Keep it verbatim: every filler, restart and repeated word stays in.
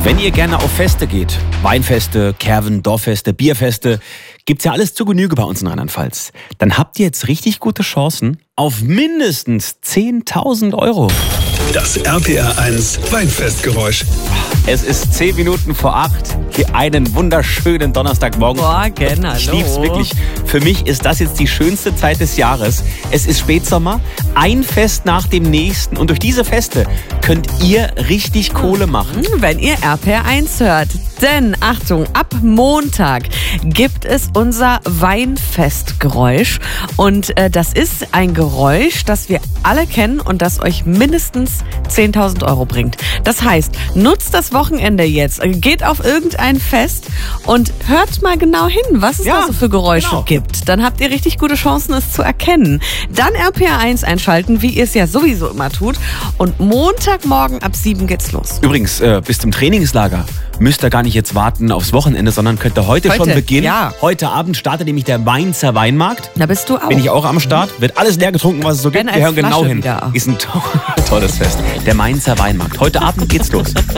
Wenn ihr gerne auf Feste geht, Weinfeste, Kerven, Dorffeste, Bierfeste, gibt's ja alles zur Genüge bei uns in Rheinland-Pfalz. Dann habt ihr jetzt richtig gute Chancen auf mindestens zehntausend Euro. Das R P R eins Weinfestgeräusch. Es ist zehn Minuten vor acht. Hier einen wunderschönen Donnerstagmorgen. Morgen, hallo. Ich lieb's wirklich. Für mich ist das jetzt die schönste Zeit des Jahres. Es ist Spätsommer, ein Fest nach dem nächsten. Und durch diese Feste könnt ihr richtig Kohle machen. Wenn ihr R P R eins hört. Denn, Achtung, ab Montag gibt es unser Weinfestgeräusch. Und äh, das ist ein Geräusch, das wir alle kennen und das euch mindestens zehntausend Euro bringt. Das heißt, nutzt das Wochenende jetzt, geht auf irgendein Fest und hört mal genau hin, was es Ja, da so für Geräusche genau. gibt. Dann habt ihr richtig gute Chancen, es zu erkennen. Dann R P R eins einschalten, wie ihr es ja sowieso immer tut. Und Montagmorgen ab sieben geht's los. Übrigens, äh, bis zum Trainingslager müsst ihr gar nicht jetzt warten aufs Wochenende, sondern könnt ihr heute, Heute, schon beginnen. ja. Heute Abend startet nämlich der Mainzer Weinmarkt. Da bist du auch. Bin ich auch am Start. Wird alles leer getrunken, was es so gibt. Gerne Wir als hören genau Flasche hin. wieder. Ist ein to tolles Fest. Der Mainzer Weinmarkt. Heute Abend geht's los.